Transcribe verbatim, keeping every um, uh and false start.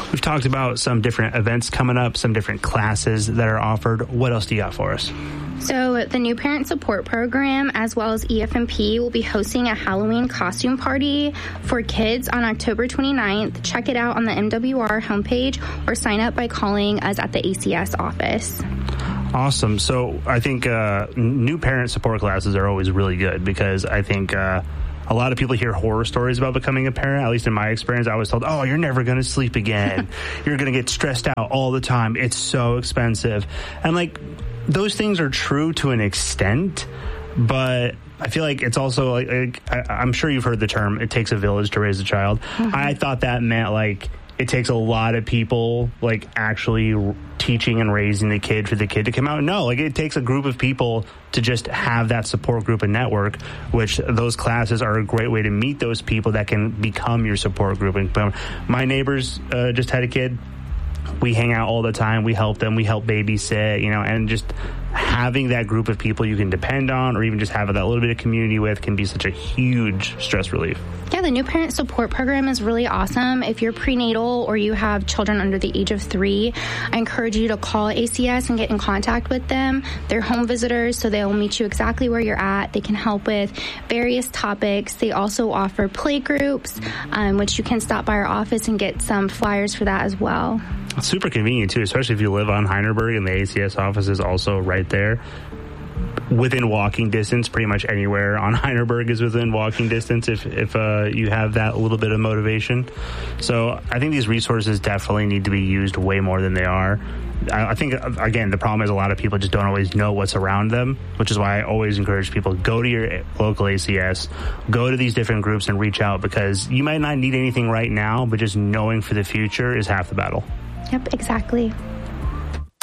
We've talked about some different events coming up, some different classes that are offered. What else do you got for us? So the New Parent Support Program, as well as E F M P, will be hosting a Halloween costume party for kids on October twenty-ninth. Check it out on the M W R homepage or sign up by calling us at the A C S office. Awesome. So I think uh, new parent support classes are always really good because I think uh, a lot of people hear horror stories about becoming a parent. At least in my experience, I was told, oh, you're never going to sleep again. You're going to get stressed out all the time. It's so expensive. And like, those things are true to an extent, but I feel like it's also like, like I, I'm sure you've heard the term, it takes a village to raise a child. Mm-hmm. I thought that meant like it takes a lot of people like actually r- teaching and raising the kid for the kid to come out. No, like it takes a group of people to just have that support group and network, which those classes are a great way to meet those people that can become your support group. And my neighbors uh, just had a kid. We hang out all the time. We help them. We help babysit, you know, and just having that group of people you can depend on or even just have that little bit of community with can be such a huge stress relief. Yeah, the New Parent Support Program is really awesome. If you're prenatal or you have children under the age of three, I encourage you to call A C S and get in contact with them. They're home visitors, so they'll meet you exactly where you're at. They can help with various topics. They also offer play groups, um, which you can stop by our office and get some flyers for that as well. It's super convenient, too, especially if you live on Heinerberg and the A C S office is also right there. Within walking distance, pretty much anywhere on Heinerberg is within walking distance if, if uh, you have that little bit of motivation. So I think these resources definitely need to be used way more than they are. I, I think, again, the problem is a lot of people just don't always know what's around them, which is why I always encourage people, go to your local A C S, go to these different groups and reach out because you might not need anything right now, but just knowing for the future is half the battle. Yep, exactly.